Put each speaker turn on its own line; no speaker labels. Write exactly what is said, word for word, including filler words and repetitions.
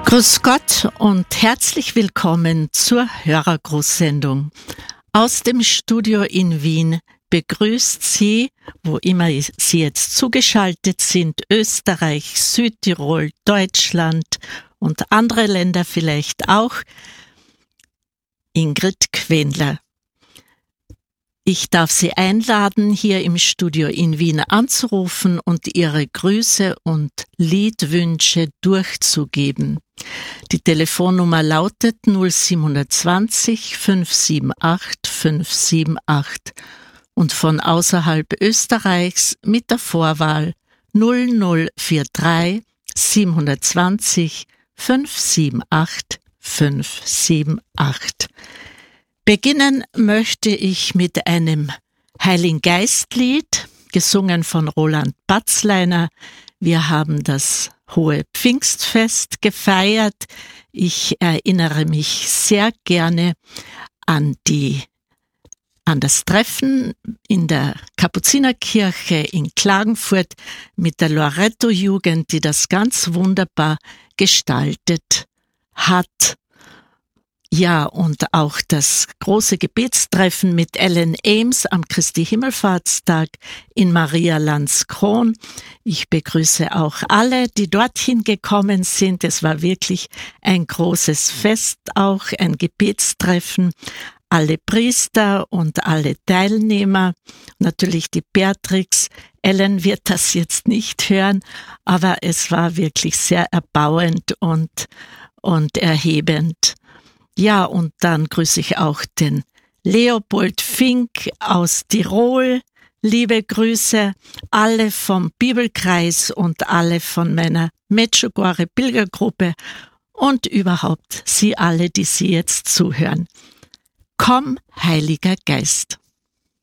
Grüß Gott und herzlich willkommen zur Hörergrußsendung. Aus dem Studio in Wien begrüßt Sie, wo immer Sie jetzt zugeschaltet sind, Österreich, Südtirol, Deutschland und andere Länder vielleicht auch, Ingrid Quendler. Ich darf Sie einladen, hier im Studio in Wien anzurufen und Ihre Grüße und Liedwünsche durchzugeben. Die Telefonnummer lautet null sieben zwei null fünf sieben acht fünf sieben acht und von außerhalb Österreichs mit der Vorwahl null null vier drei sieben zwei null fünf sieben acht fünf sieben acht. Beginnen möchte ich mit einem Heiligen Geist-Lied, gesungen von Roland Batzleiner. Wir haben das Hohe Pfingstfest gefeiert. Ich erinnere mich sehr gerne an die, an das Treffen in der Kapuzinerkirche in Klagenfurt mit der Loretto-Jugend, die das ganz wunderbar gestaltet hat. Ja, und auch das große Gebetstreffen mit Ellen Ames am Christi Himmelfahrtstag in Maria Landskron. Ich begrüße auch alle, die dorthin gekommen sind. Es war wirklich ein großes Fest, auch ein Gebetstreffen. Alle Priester und alle Teilnehmer, natürlich die Beatrix. Ellen wird das jetzt nicht hören, aber es war wirklich sehr erbauend und, und erhebend. Ja, und dann grüße ich auch den Leopold Fink aus Tirol. Liebe Grüße, alle vom Bibelkreis und alle von meiner Medjugorje Pilgergruppe und überhaupt Sie alle, die Sie jetzt zuhören. Komm, Heiliger Geist.